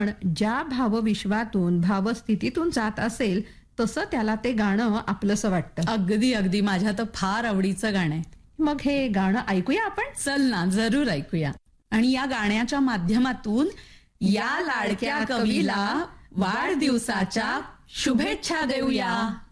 पण ज्या भावविश्वातून भावस्थितीतून जात असेल तसं त्याला ते गाणं आपलंसं वाटतं. अगदी अगदी माझ्या तर फार आवडीचं गाणं आहे. मग हे गाणं ऐकूया आपण. चल ना, जरूर ऐकूया. आणि या गाण्याच्या माध्यमातून या लाडक्या कवीला वाढदिवसाच्या शुभेच्छा देऊया.